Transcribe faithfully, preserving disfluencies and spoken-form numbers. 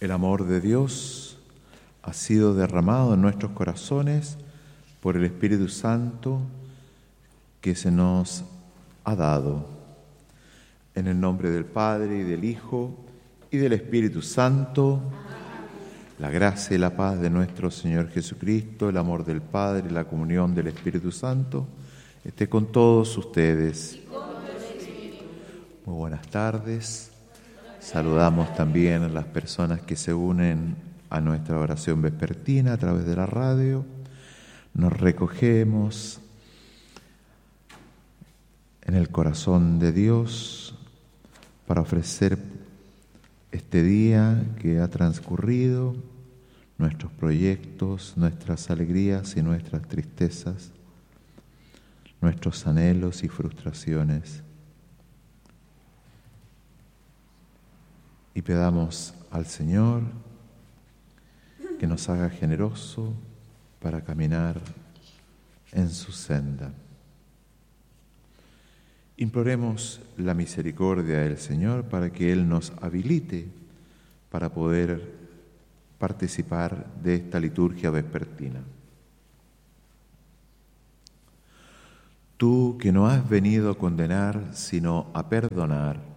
El amor de Dios ha sido derramado en nuestros corazones por el Espíritu Santo que se nos ha dado. En el nombre del Padre, y del Hijo, y del Espíritu Santo. La gracia y la paz de nuestro Señor Jesucristo, el amor del Padre y la comunión del Espíritu Santo esté con todos ustedes. Muy buenas tardes. Saludamos también a las personas que se unen a nuestra oración vespertina a través de la radio. Nos recogemos en el corazón de Dios para ofrecer este día que ha transcurrido, nuestros proyectos, nuestras alegrías y nuestras tristezas, nuestros anhelos y frustraciones. Y pedamos al Señor que nos haga generoso para caminar en su senda. Imploremos la misericordia del Señor para que Él nos habilite para poder participar de esta liturgia vespertina. Tú que no has venido a condenar, sino a perdonar,